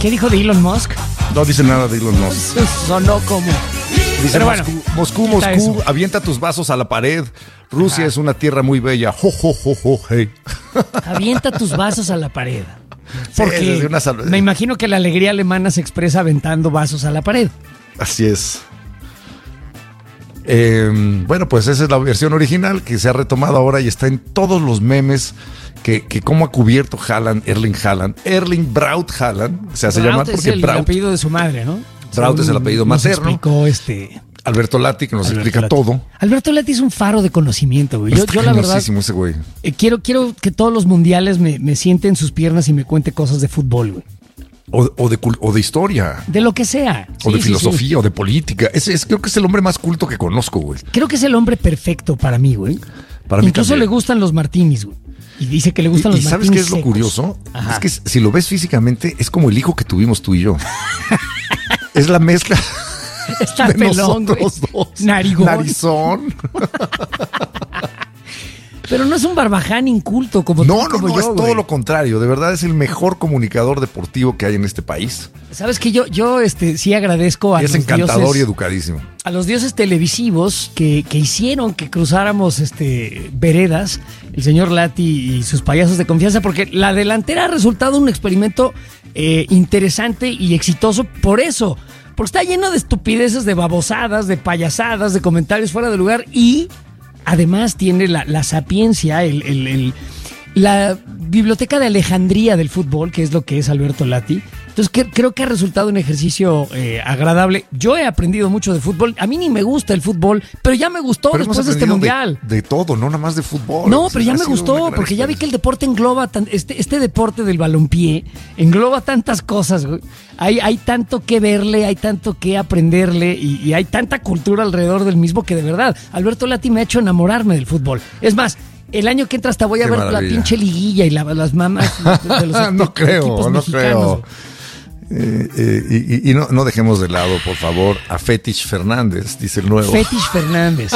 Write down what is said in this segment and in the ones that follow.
¿Qué dijo de Elon Musk? No dice nada de Elon Musk. Sonó como... Dice Pero bueno, Moscú, avienta tus vasos a la pared. Rusia es una tierra muy bella. Jo, jo, jo, jo, hey. Avienta tus vasos a la pared. Sí, Porque me imagino que la alegría alemana se expresa aventando vasos a la pared. Así es. Bueno, pues esa es la versión original que se ha retomado ahora y está en todos los memes que cómo ha cubierto Erling Braut Haaland, se hace llamar porque es el apellido de su madre, ¿no? Braut es el apellido materno. Explicó Alberto Lati, que nos explica todo. Alberto Lati es un faro de conocimiento, güey. Yo la verdad, ese güey. Quiero que todos los mundiales me siente en sus piernas y me cuente cosas de fútbol, güey. O de historia. De lo que sea. O de filosofía, o de política. Creo que es el hombre más culto que conozco, güey. Creo que es el hombre perfecto para mí, güey. Incluso le gustan los martinis, güey. Y dice que le gustan los martinis. ¿Y sabes qué es lo curioso? Ajá. Es que si lo ves físicamente, es como el hijo que tuvimos tú y yo. Es la mezcla. Está pelón, nosotros dos. Narigón. Narizón. Pero no es un barbaján inculto como tú, como yo, es todo lo contrario. De verdad es el mejor comunicador deportivo que hay en este país. Sabes que yo sí agradezco a los dioses. Es encantador y educadísimo. A los dioses televisivos que hicieron que cruzáramos veredas, el señor Lati y sus payasos de confianza, porque la delantera ha resultado un experimento interesante y exitoso por eso. Porque está lleno de estupideces, de babosadas, de payasadas, de comentarios fuera de lugar y además tiene la sapiencia, la biblioteca de Alejandría del fútbol, que es lo que es Alberto Lati. Entonces creo que ha resultado un ejercicio agradable. Yo he aprendido mucho de fútbol. A mí ni me gusta el fútbol, pero ya me gustó después de este mundial. De todo, no nada más de fútbol. No, pero ya me gustó, porque ya vi que el deporte engloba, este deporte del balompié, engloba tantas cosas. Hay tanto que verle, hay tanto que aprenderle y hay tanta cultura alrededor del mismo que de verdad, Alberto Lati me ha hecho enamorarme del fútbol. Es más, el año que entra hasta voy a ver la pinche liguilla y las mamás de los no creo. Y no dejemos de lado, por favor, a Fetich Fernández, dice el nuevo. Fetich Fernández.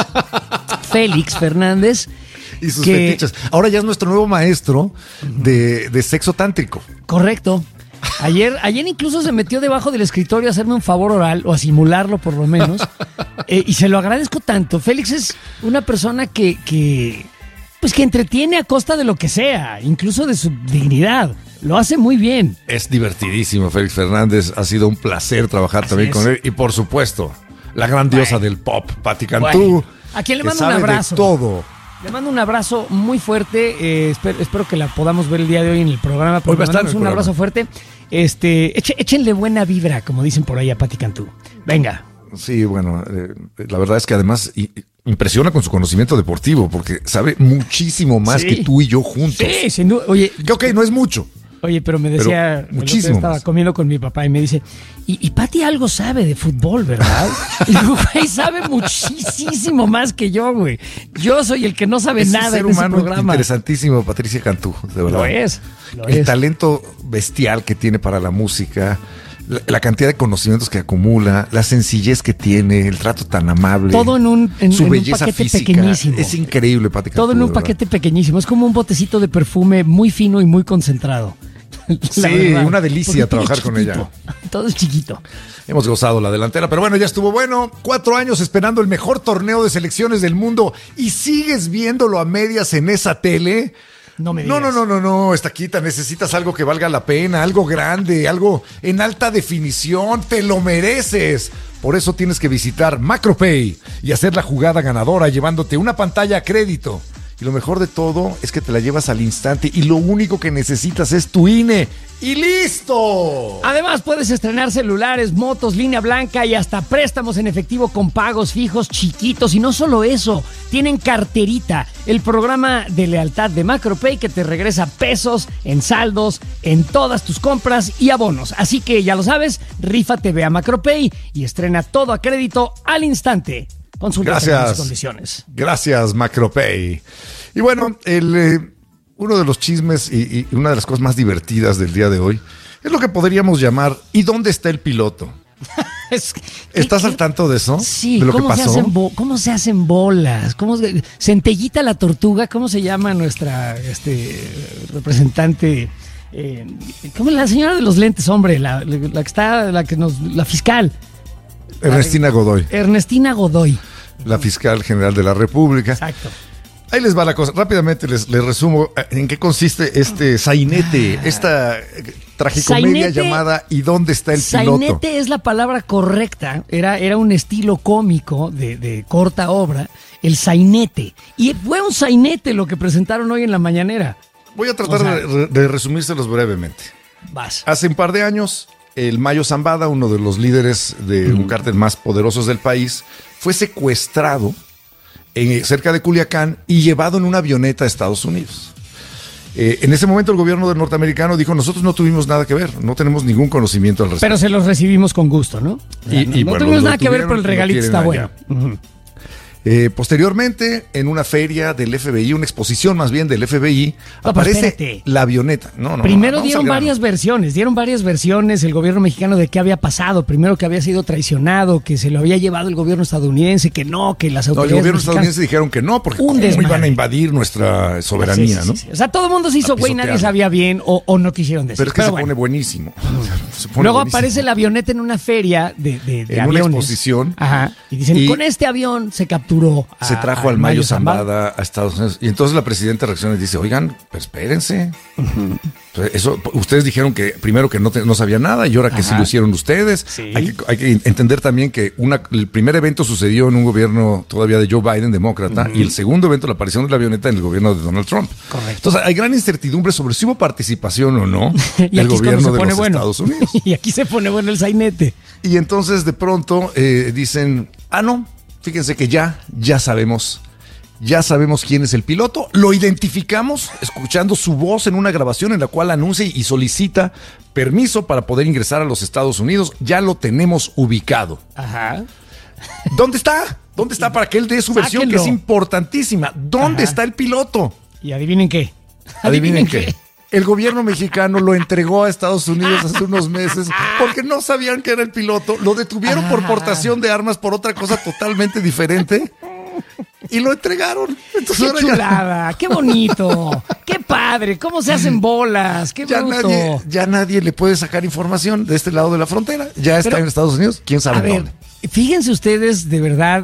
Félix Fernández. Y sus fetiches. Ahora ya es nuestro nuevo maestro de sexo tántrico. Correcto. Ayer incluso se metió debajo del escritorio a hacerme un favor oral, o a simularlo por lo menos. Y se lo agradezco tanto. Félix es una persona que entretiene a costa de lo que sea, incluso de su dignidad. Lo hace muy bien. Es divertidísimo, Félix Fernández. Ha sido un placer trajar también con él. Y por supuesto, la gran diosa del pop, Pati Cantú. A quien le mando un abrazo. De todo. Le mando un abrazo muy fuerte. Espero que la podamos ver el día de hoy en el programa. Hoy va a estar un abrazo fuerte. Échenle buena vibra, como dicen por ahí a Pati Cantú. Venga. Sí, bueno, la verdad es que además impresiona con su conocimiento deportivo, porque sabe muchísimo más que tú y yo juntos. Sí, sin duda. Oye, ok, no es mucho. Oye, pero me decía, muchísimo. Estaba comiendo con mi papá y me dice, y Pati algo sabe de fútbol, ¿verdad? Y digo, güey, sabe muchísimo más que yo, güey. Yo soy el que no sabe nada de ese programa. Interesantísimo, Patricia Cantú, de verdad. Lo es. El talento bestial que tiene para la música, la cantidad de conocimientos que acumula, la sencillez que tiene, el trato tan amable. Todo su belleza paquete física, pequeñísimo. Es increíble, Pati Cantú. Todo en un paquete pequeñísimo. Es como un botecito de perfume muy fino y muy concentrado. Sí, verdad, una delicia trabajar con ella. Todo es chiquito. Hemos gozado la delantera, pero bueno, ya estuvo bueno. 4 años esperando el mejor torneo de selecciones del mundo y sigues viéndolo a medias en esa tele. No me digas. No, Estaquita, necesitas algo que valga la pena, algo grande, algo en alta definición, te lo mereces. Por eso tienes que visitar MacroPay y hacer la jugada ganadora llevándote una pantalla a crédito. Y lo mejor de todo es que te la llevas al instante y lo único que necesitas es tu INE. ¡Y listo! Además puedes estrenar celulares, motos, línea blanca y hasta préstamos en efectivo con pagos fijos chiquitos. Y no solo eso, tienen Carterita, el programa de lealtad de MacroPay que te regresa pesos en saldos, en todas tus compras y abonos. Así que ya lo sabes, rífate, ve a MacroPay y estrena todo a crédito al instante. Consulta las condiciones. Gracias, MacroPay. Y bueno, uno de los chismes y una de las cosas más divertidas del día de hoy es lo que podríamos llamar ¿y dónde está el piloto? ¿Estás al tanto de eso? Sí, ¿de lo que pasó? ¿Cómo se hacen bolas? Centellita la tortuga, ¿cómo se llama nuestra representante ¿Cómo es la señora de los lentes, hombre? La fiscal. Ernestina Godoy. Ernestina Godoy. La fiscal general de la República. Exacto. Ahí les va la cosa. Rápidamente les resumo en qué consiste este sainete, esta tragicomedia Sainete, llamada ¿Y dónde está el piloto? Sainete es la palabra correcta. Era un estilo cómico de corta obra. El sainete. Y fue un sainete lo que presentaron hoy en la mañanera. Voy a tratar de resumírselos brevemente. Vas. Hace un par de años, el Mayo Zambada, uno de los líderes de un cártel más poderosos del país, fue secuestrado cerca de Culiacán y llevado en una avioneta a Estados Unidos. En ese momento el gobierno norteamericano dijo, nosotros no tuvimos nada que ver, no tenemos ningún conocimiento al respecto. Pero se los recibimos con gusto, ¿no? No bueno, tuvimos nada que ver, pero el regalito está bueno. Posteriormente, en una feria del FBI, una exposición más bien del FBI, aparece la avioneta. Primero dieron varias versiones el gobierno mexicano de qué había pasado. Primero que había sido traicionado, que se lo había llevado el gobierno estadounidense, que no, que las autoridades el gobierno estadounidense dijeron que no, porque ¿cómo iban a invadir nuestra soberanía? Sí. O sea, todo el mundo se hizo güey, nadie sabía bien o no quisieron decir. Pero es que se pone buenísimo. Luego aparece la avioneta en una feria de aviones. En una exposición. Ajá. Y dicen, con este avión se capturó. Se trajo al Mayo Zambada a Estados Unidos. Y entonces la presidenta reacciona y dice, oigan, pues espérense. Eso, ustedes dijeron que primero que no sabían nada y ahora que sí lo hicieron ustedes. Sí. Hay que entender también que el primer evento sucedió en un gobierno todavía de Joe Biden, demócrata, y el segundo evento, la aparición de la avioneta, en el gobierno de Donald Trump. Correcto. Entonces hay gran incertidumbre sobre si hubo participación o no del gobierno de los Estados Unidos. Y aquí se pone bueno el sainete. Y entonces de pronto dicen, no, fíjense que ya sabemos quién es el piloto, lo identificamos escuchando su voz en una grabación en la cual anuncia y solicita permiso para poder ingresar a los Estados Unidos, ya lo tenemos ubicado. Ajá. ¿Dónde está? ¿Dónde está para que él dé su versión, que es importantísima? ¿Dónde está el piloto? Y adivinen qué. Adivinen qué. El gobierno mexicano lo entregó a Estados Unidos hace unos meses porque no sabían que era el piloto. Lo detuvieron por portación de armas por otra cosa totalmente diferente y lo entregaron. Entonces, ¡qué chulada! ¡Qué bonito! ¡Qué padre! ¿Cómo se hacen bolas? ¡Qué bruto! Ya nadie le puede sacar información de este lado de la frontera. Ya está en Estados Unidos. ¿Quién sabe dónde? Fíjense ustedes de verdad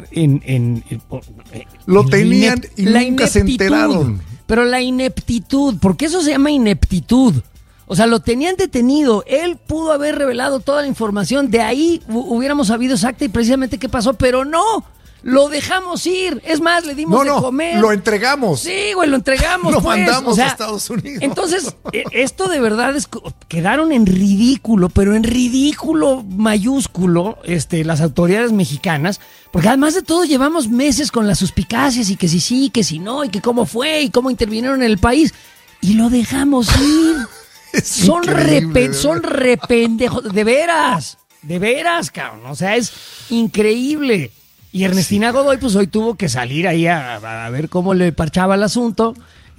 lo tenían y nunca se enteraron. Pero la ineptitud, porque eso se llama ineptitud. O sea, lo tenían detenido. Él pudo haber revelado toda la información. De ahí hubiéramos sabido exacta y precisamente qué pasó, pero no. Lo dejamos ir. Es más, le dimos de comer. Lo entregamos. Sí, güey, lo entregamos. Lo mandamos a Estados Unidos. Entonces, esto de verdad quedaron en ridículo, pero en ridículo mayúsculo, las autoridades mexicanas, porque además de todo llevamos meses con las suspicacias y que si sí, que si no, y que cómo fue y cómo intervinieron en el país, y lo dejamos ir. Son rependejos, de veras, cabrón. O sea, es increíble. Y Ernestina Godoy, pues hoy tuvo que salir ahí a ver cómo le parchaba el asunto.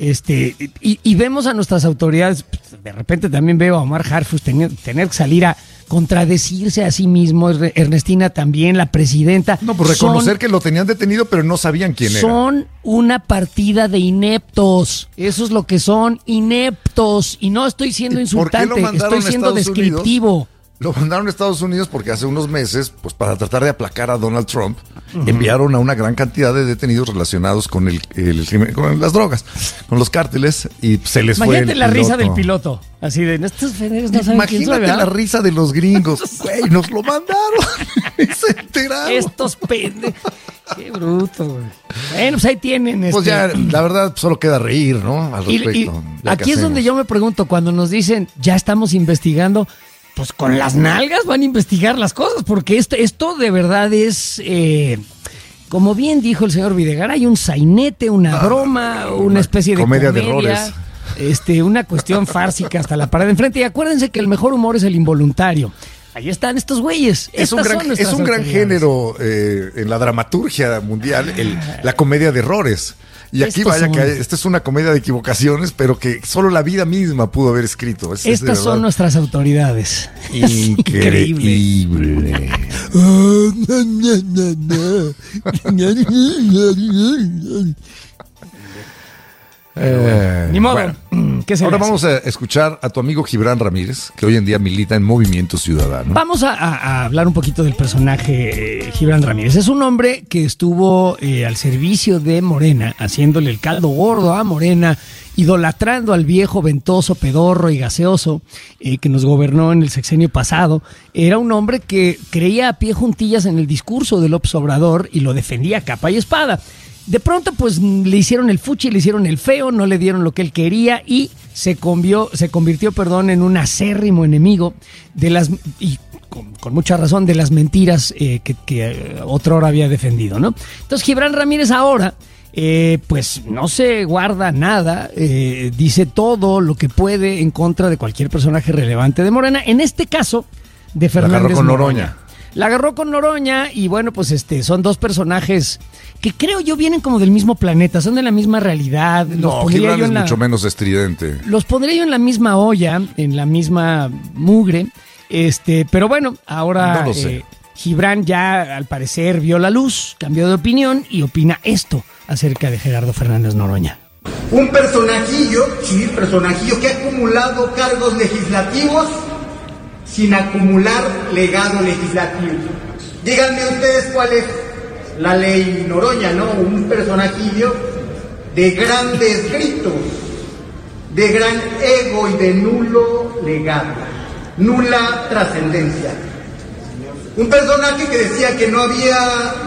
Y vemos a nuestras autoridades, de repente también veo a Omar Harfuch tener que salir a contradecirse a sí mismo. Ernestina también, la presidenta. No, pues reconocer que lo tenían detenido, pero no sabían quién era. Son una partida de ineptos. Eso es lo que son, ineptos. Y no estoy siendo insultante, estoy siendo descriptivo. Lo mandaron a Estados Unidos porque hace unos meses, pues para tratar de aplacar a Donald Trump, enviaron a una gran cantidad de detenidos relacionados con el crimen, con las drogas, con los cárteles, y se les fue el piloto. Imagínate la risa del piloto, así de, estos federos no saben quién soy, ¿verdad? Imagínate la risa de los gringos, güey, nos lo mandaron, se enteraron. Estos pendejos, qué bruto, güey. Bueno, pues ahí tienen. Pues ya, la verdad, solo queda reír, ¿no? Al respecto. Y aquí es donde yo me pregunto, cuando nos dicen, ya estamos investigando, pues con las nalgas van a investigar las cosas, porque esto de verdad es, como bien dijo el señor Videgaray, hay un sainete, una broma, una especie de comedia de errores. Una cuestión fársica hasta la pared de enfrente. Y acuérdense que el mejor humor es el involuntario. Ahí están estos güeyes. Es un gran género en la dramaturgia mundial, la comedia de errores. Y aquí esta es una comedia de equivocaciones, pero que solo la vida misma pudo haber escrito. Estas son nuestras autoridades. Increíble. Ni modo. Bueno, ¿Qué se ahora le hace? vamos a escuchar a tu amigo Gibran Ramírez, que hoy en día milita en Movimiento Ciudadano. Vamos a hablar un poquito del personaje Gibran Ramírez. Es un hombre que estuvo al servicio de Morena, haciéndole el caldo gordo a Morena, idolatrando al viejo ventoso, pedorro y gaseoso que nos gobernó en el sexenio pasado. Era un hombre que creía a pie juntillas en el discurso de López Obrador y lo defendía a capa y espada. De pronto, pues, le hicieron el fuchi, le hicieron el feo, no le dieron lo que él quería y se convirtió, en un acérrimo enemigo de las, y con mucha razón, de las mentiras que otrora había defendido, ¿no? Entonces, Gibran Ramírez ahora, pues, no se guarda nada, dice todo lo que puede en contra de cualquier personaje relevante de Morena, en este caso, de Fernández agarró con Noroña. La agarró con Noroña y bueno, pues son dos personajes que creo yo vienen como del mismo planeta, son de la misma realidad. No, Gibran es mucho menos estridente. Los pondría yo en la misma olla, en la misma mugre, pero bueno, ahora No lo sé. Gibran ya al parecer vio la luz, cambió de opinión y opina esto acerca de Gerardo Fernández Noroña. Un personajillo que ha acumulado cargos legislativos sin acumular legado legislativo. Díganme ustedes cuál es la ley Noroña, ¿no? Un personajillo de grandes gritos, de gran ego y de nulo legado, nula trascendencia. Un personaje que decía que no había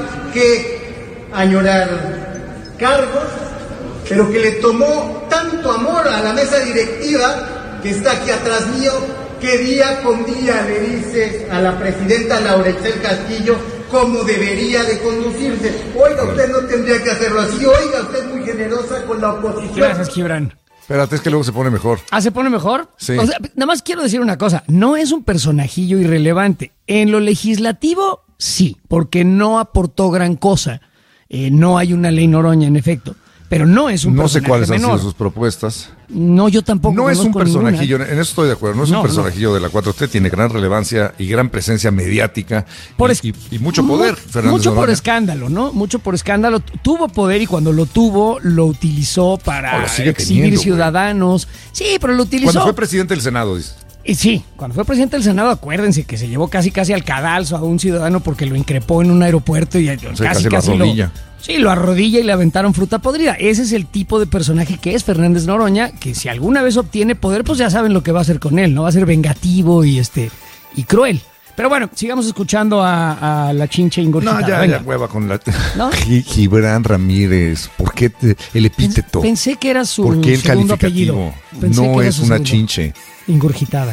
que añorar cargos, pero que le tomó tanto amor a la mesa directiva que está aquí atrás mío, que día con día le dice a la presidenta Laura Itzel Castillo cómo debería de conducirse. Oiga, usted no tendría que hacerlo así. Oiga, usted es muy generosa con la oposición. Gracias, Gibran. Espérate, es que luego se pone mejor. ¿Ah, se pone mejor? Sí. O sea, nada más quiero decir una cosa, no es un personajillo irrelevante. En lo legislativo, sí, porque no aportó gran cosa. No hay una ley Noroña, en efecto. Pero no es un No sé personaje cuáles han menor. sido sus propuestas. No, yo tampoco No es un conozco ninguna. personajillo, en eso estoy de acuerdo, no es un No, personajillo de la 4T, tiene gran relevancia y gran presencia mediática Por y mucho poder, Fernández Mucho por Noroña. escándalo, ¿no? Mucho por escándalo. Tuvo poder y cuando lo tuvo, lo utilizó para Lo sigue exhibir teniendo, ciudadanos. Sí, pero lo utilizó. Cuando fue presidente del Senado, dice. Y sí, cuando fue presidente del Senado, acuérdense que se llevó casi al cadalso a un ciudadano porque lo increpó en un aeropuerto y casi lo arrodilla. lo arrodilla y le aventaron fruta podrida. Ese es el tipo de personaje que es Fernández Noroña, que si alguna vez obtiene poder, pues ya saben lo que va a hacer con él, ¿no? Va a ser vengativo y cruel. Pero bueno, sigamos escuchando a la chinche ingurgitada. No, ya Venga. hueva con la... ¿No? Gibran Ramírez, ¿por qué el epíteto? Pensé que era su ¿Por qué el segundo calificativo? apellido. Pensé que No era es su una segundo. chinche. Ingurgitada.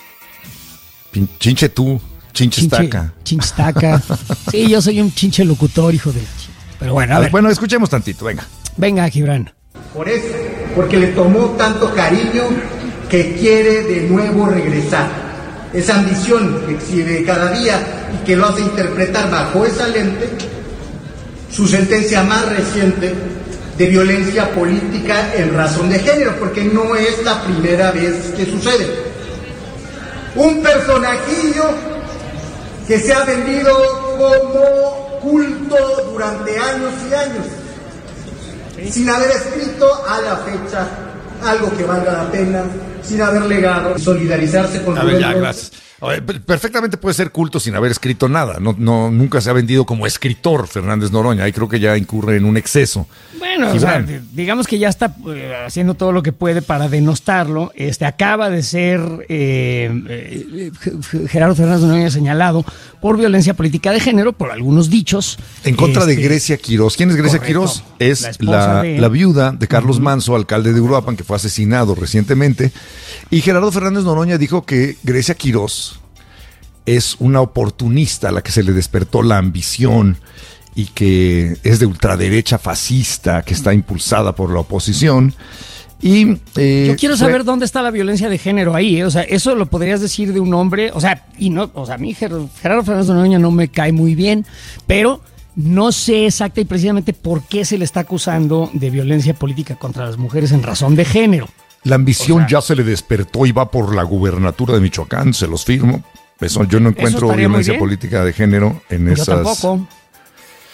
Chinche tú, chinche estaca. Chinchestaca. Sí, yo soy un chinche locutor, hijo de la ch-. Pero bueno, a ver. Bueno, escuchemos tantito, venga. Venga, Gibran. Por eso, porque le tomó tanto cariño que quiere de nuevo regresar. Esa ambición que exhibe cada día y que lo hace interpretar bajo esa lente su sentencia más reciente de violencia política en razón de género, porque no es la primera vez que sucede. Un personajillo que se ha vendido como culto durante años y años, sin haber escrito a la fecha algo que valga la pena, sin haber legado, solidarizarse con A ver, ya, gracias. A ver, perfectamente puede ser culto sin haber escrito nada. Nunca se ha vendido como escritor Fernández Noroña. Ahí creo que ya incurre en un exceso. Bueno, o sea, digamos que ya está haciendo todo lo que puede para denostarlo. Acaba de ser Gerardo Fernández Noroña señalado por violencia política de género, por algunos dichos. En contra de Grecia Quirós. ¿Quién es Grecia Correcto. Quirós? Es La esposa la viuda de Carlos Manso, alcalde de Uruapan, que fue asesinado recientemente. Y Gerardo Fernández Noroña dijo que Grecia Quirós es una oportunista a la que se le despertó la ambición y que es de ultraderecha fascista, que está impulsada por la oposición. Y yo quiero saber dónde está la violencia de género ahí, ¿eh? O sea, eso lo podrías decir de un hombre, a mí Gerardo Fernández Noroña no me cae muy bien, pero no sé exacta y precisamente por qué se le está acusando de violencia política contra las mujeres en razón de género. La ambición ya se le despertó y va por la gubernatura de Michoacán, se los firmo. Eso, yo no encuentro estaría muy violencia bien. política de género en Yo esas. tampoco.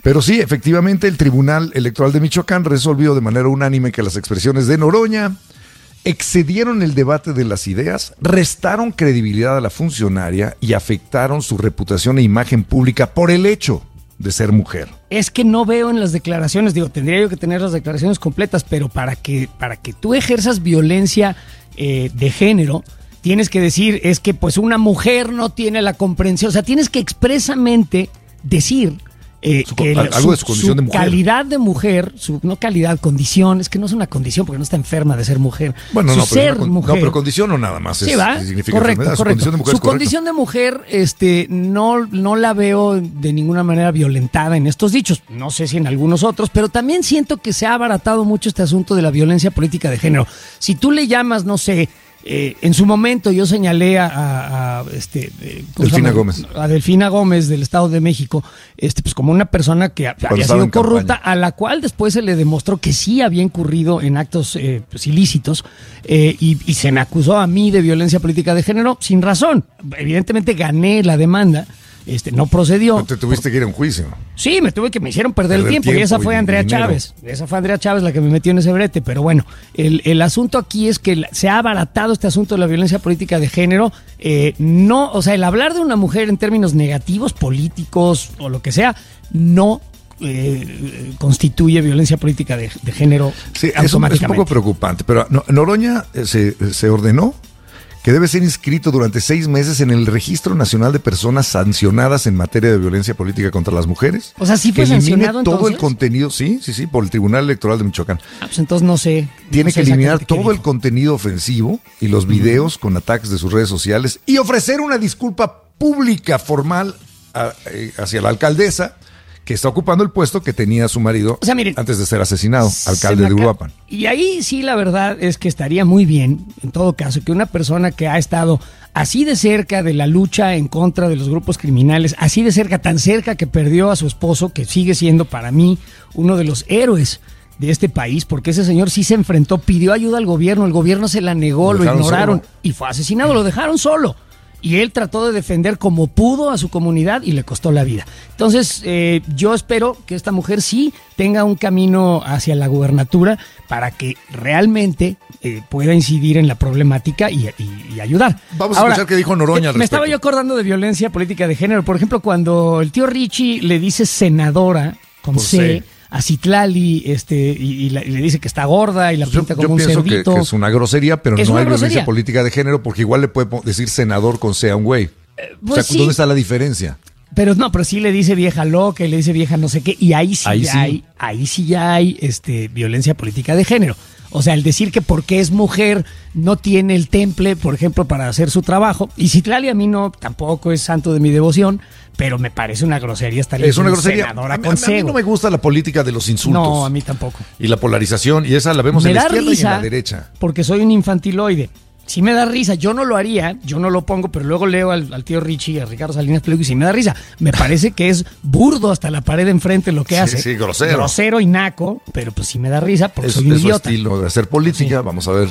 Pero sí, efectivamente, el Tribunal Electoral de Michoacán resolvió de manera unánime que las expresiones de Noroña excedieron el debate de las ideas, restaron credibilidad a la funcionaria y afectaron su reputación e imagen pública por el hecho de ser mujer. Es que no veo en las declaraciones, tendría yo que tener las declaraciones completas, pero para que tú ejerzas violencia de género, tienes que decir, es que pues una mujer no tiene la comprensión, o sea, tienes que expresamente decir algo de su condición de mujer. Calidad de mujer, no calidad, condición, es que no es una condición porque no está enferma de ser mujer. Bueno, su no, ser mujer. No, pero condición no nada más. Sí, ¿va? Significa correcto, enfermedad. correcto. Su condición de mujer. Su condición de mujer, no la veo de ninguna manera violentada en estos dichos. No sé si en algunos otros, pero también siento que se ha abaratado mucho este asunto de la violencia política de género. Si tú le llamas, no sé, en su momento yo señalé a Delfina Gómez. A Delfina Gómez del Estado de México, pues como una persona que había sido corrupta, a la cual después se le demostró que sí había incurrido en actos pues, ilícitos y se me acusó a mí de violencia política de género sin razón. Evidentemente gané la demanda. No procedió. Pero te tuviste que ir a un juicio. Sí, me hicieron perder el tiempo y esa fue Andrea Chávez. Esa fue Andrea Chávez la que me metió en ese brete. Pero bueno, el asunto aquí es que se ha abaratado este asunto de la violencia política de género. O sea, el hablar de una mujer en términos negativos, políticos o lo que sea, no constituye violencia política de género. Sí, es un poco preocupante. Pero Noroña se ordenó que debe ser inscrito durante 6 meses en el Registro Nacional de Personas Sancionadas en materia de violencia política contra las mujeres. O sea, ¿sí fue sancionado entonces? Todo el contenido, sí, por el Tribunal Electoral de Michoacán. Pues entonces no sé. Tiene que eliminar todo el contenido ofensivo y los videos con ataques de sus redes sociales y ofrecer una disculpa pública formal hacia la alcaldesa que está ocupando el puesto que tenía su marido antes de ser asesinado, alcalde de Uruapan. Y ahí sí la verdad es que estaría muy bien, en todo caso, que una persona que ha estado así de cerca de la lucha en contra de los grupos criminales, así de cerca, tan cerca que perdió a su esposo, que sigue siendo para mí uno de los héroes de este país, porque ese señor sí se enfrentó, pidió ayuda al gobierno, el gobierno se la negó, lo ignoraron y fue asesinado, lo dejaron solo. Y él trató de defender como pudo a su comunidad y le costó la vida. Entonces, yo espero que esta mujer sí tenga un camino hacia la gubernatura para que realmente pueda incidir en la problemática y ayudar. Vamos a escuchar qué dijo Noroña al respecto. Me estaba yo acordando de violencia política de género. Por ejemplo, cuando el tío Richie le dice senadora con C a Citlali y le dice que está gorda y la pinta como un cerdito. Yo pienso que es una grosería, pero no hay violencia política de género porque igual le puede decir senador con C a un güey. Pues o sea, ¿dónde está la diferencia? Pero sí le dice vieja loca y le dice vieja no sé qué y ahí sí ya hay violencia política de género. O sea, el decir que porque es mujer no tiene el temple, por ejemplo, para hacer su trabajo. Y Citlali a mí tampoco es santo de mi devoción, pero me parece una grosería estar es una grosería. Senadora a mí no me gusta la política de los insultos. No, a mí tampoco. Y la polarización, y esa la vemos en la izquierda y en la derecha. Porque soy un infantiloide. Sí me da risa, yo no lo haría, yo no lo pongo, pero luego leo al tío Richie, a Ricardo Salinas Pliego y sí me da risa. Me parece que es burdo hasta la pared de enfrente lo que hace. Sí, grosero. Grosero y naco, pero pues sí me da risa porque soy un idiota. Es su estilo de hacer política, vamos a ver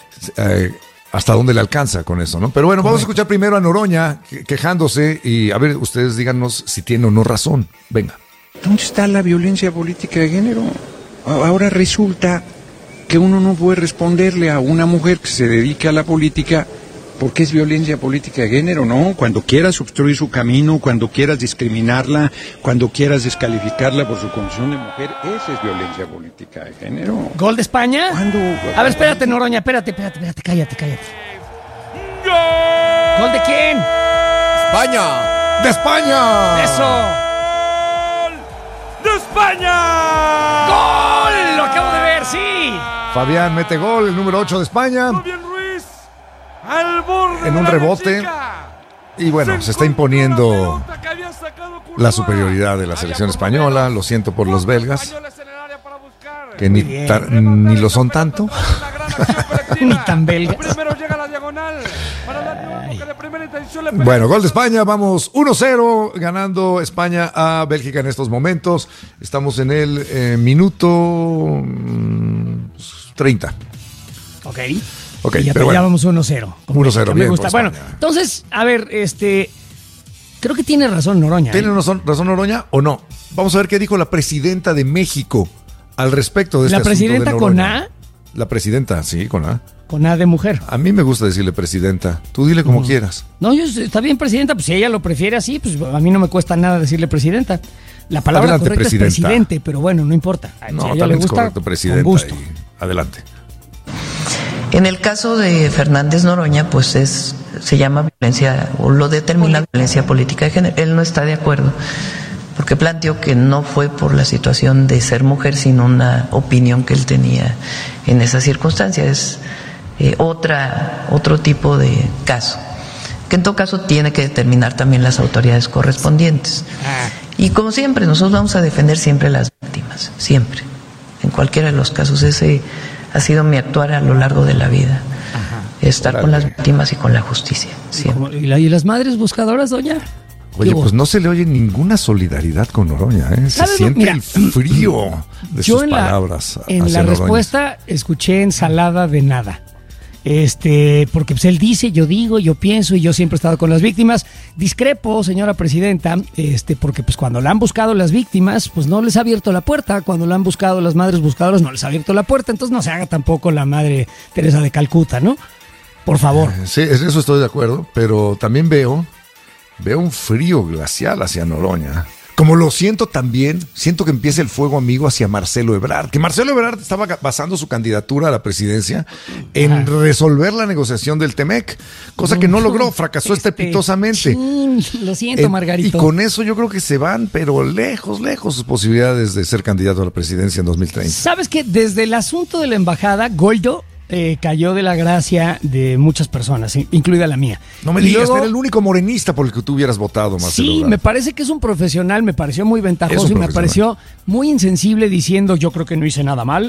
hasta dónde le alcanza con eso, ¿no? Pero bueno, vamos a escuchar primero a Noroña quejándose y a ver, ustedes díganos si tiene o no razón. Venga. ¿Dónde está la violencia política de género? Ahora resulta que uno no puede responderle a una mujer que se dedica a la política porque es violencia política de género, ¿no? Cuando quieras obstruir su camino, cuando quieras discriminarla, cuando quieras descalificarla por su condición de mujer, esa es violencia política de género. ¿Gol de España? ¿Cuándo? A ver, espérate, Noroña, espérate, cállate. ¿Gol de quién? ¡España! ¡De España! ¡Eso! ¡De España! ¡Gol! Lo acabo de ver, sí. Fabián mete gol, el número 8 de España. Fabián Ruiz, al borde en un rebote. Y bueno, se está imponiendo la superioridad de la selección española. Lo siento por los belgas, que ni lo son tanto. Ni tan belgas. Primero llega la diagonal. Bueno, gol de España, vamos 1-0 ganando España a Bélgica en estos momentos. Estamos en el minuto 30. Ok, pero ya bueno, vamos 1-0. 1-0, me bien. gusta. Bueno, entonces, a ver, Creo que tiene razón Noroña. ¿Tiene razón Noroña o no? Vamos a ver qué dijo la presidenta de México al respecto de este asunto de ¿La presidenta con Noroña. A? La presidenta, sí, con A. Con A de mujer. A mí me gusta decirle presidenta. Tú dile como quieras. No, está bien presidenta, pues si ella lo prefiere así, pues a mí no me cuesta nada decirle presidenta. La palabra Adelante, correcta presidenta. es presidente, pero bueno, no importa. No, Si a ella también le es gusta, correcto, presidenta. con gusto. Adelante. En el caso de Fernández Noroña, pues se llama violencia, o lo determina violencia política de género. Él no está de acuerdo, porque planteó que no fue por la situación de ser mujer, sino una opinión que él tenía en esa circunstancia. Es otro tipo de caso, que en todo caso tiene que determinar también las autoridades correspondientes. Y como siempre, nosotros vamos a defender siempre a las víctimas, siempre, en cualquiera de los casos. Ese ha sido mi actuar a lo largo de la vida. Estar con las víctimas y con la justicia, siempre. ¿Y las madres buscadoras, doña? Oye, Digo, pues no se le oye ninguna solidaridad con Noroña, ¿eh? Se ¿sabes? siente Mira, el frío de yo sus palabras. en hacia la Noroña. respuesta escuché ensalada de nada. Porque pues él dice, yo digo, yo pienso y yo siempre he estado con las víctimas. Discrepo, señora presidenta, porque pues cuando la han buscado las víctimas, pues no les ha abierto la puerta. Cuando la han buscado las madres buscadoras, no les ha abierto la puerta. Entonces no se haga tampoco la madre Teresa de Calcuta, ¿no? Por favor. Sí, en eso estoy de acuerdo, pero también veo un frío glacial hacia Noroña. Como lo siento también, siento que empieza el fuego amigo hacia Marcelo Ebrard, que Marcelo Ebrard estaba basando su candidatura a la presidencia en resolver la negociación del TEMEC, cosa que no logró, fracasó estrepitosamente. Lo siento, Margarito. Y con eso yo creo que se van, pero lejos sus posibilidades de ser candidato a la presidencia en 2030. ¿Sabes qué? Desde el asunto de la embajada, Goldo cayó de la gracia de muchas personas, incluida la mía. No me Y digas, luego, era el único morenista por el que tú hubieras votado, Marcelo sí, Ebrard. me parece que es un profesional, me pareció muy Es ventajoso un y me profesional. pareció muy insensible diciendo yo creo que no hice nada mal.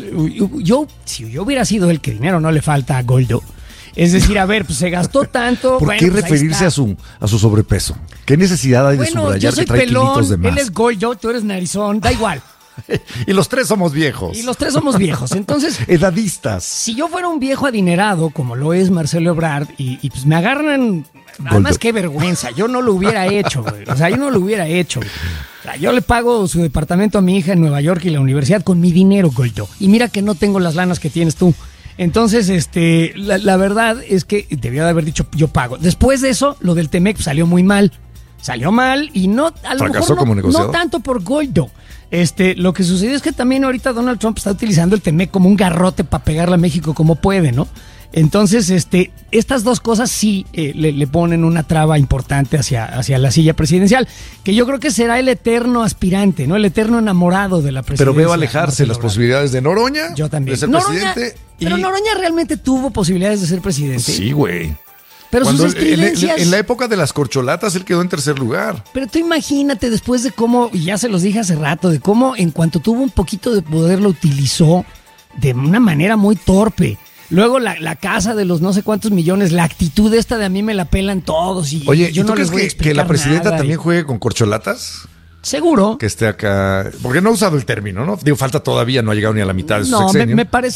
Si yo hubiera sido el que dinero no le falta a Goldo. Es decir, a ver, pues se gastó tanto. ¿Por qué pues, ahí referirse está. a su sobrepeso? ¿Qué necesidad hay de Bueno, yo subrayar soy que trae pelón, kilitos de más? él es Goldo, tú eres narizón, da igual. Y los tres somos viejos. Y los tres somos viejos, entonces... Edadistas. Si yo fuera un viejo adinerado, como lo es Marcelo Ebrard, y pues me agarran, además qué vergüenza, yo no lo hubiera hecho, güey. O sea, yo no lo hubiera hecho, güey. O sea, yo le pago su departamento a mi hija en Nueva York y la universidad con mi dinero, Goldo. Y mira que no tengo las lanas que tienes tú. Entonces, la verdad es que debía de haber dicho yo pago. Después de eso, lo del TEMEC salió muy mal. Salió mal y no, a lo ¿Fracasó mejor como no negociador? tanto por Goldo. Lo que sucedió es que también ahorita Donald Trump está utilizando el TEMEC como un garrote para pegarle a México como puede, ¿no? Entonces, estas dos cosas sí le ponen una traba importante hacia la silla presidencial, que yo creo que será el eterno aspirante, ¿no? El eterno enamorado de la presidencia. Pero veo alejarse Marcelo las Ebrard. posibilidades de Noroña. Yo también. De ser Noroña, presidente. pero Noroña realmente tuvo posibilidades de ser presidente. Sí, güey. Pero Cuando sus estridencias... en la época de las corcholatas, él quedó en tercer lugar. Pero tú imagínate después de cómo, y ya se los dije hace rato, de cómo en cuanto tuvo un poquito de poder lo utilizó de una manera muy torpe. Luego la casa de los no sé cuántos millones, la actitud esta de a mí me la pelan todos y Oye, yo ¿y tú no les crees voy a que explicar la presidenta nada también juegue con corcholatas? Seguro. Que esté acá. Porque no ha usado el término, ¿no? Digo, falta todavía, no ha llegado ni a la mitad de su No, sexenio. me parece